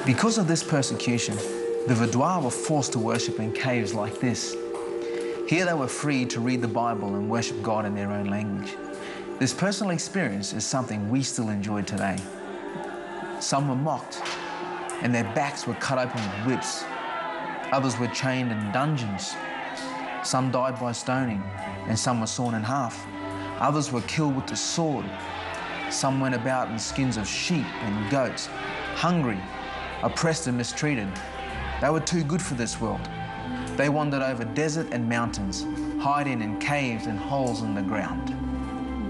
Because of this persecution, the Vaudois were forced to worship in caves like this. Here they were free to read the Bible and worship God in their own language. This personal experience is something we still enjoy today. Some were mocked and their backs were cut open with whips. Others were chained in dungeons. Some died by stoning and some were sawn in half. Others were killed with the sword. Some went about in skins of sheep and goats, hungry, oppressed and mistreated. They were too good for this world. They wandered over desert and mountains, hiding in caves and holes in the ground.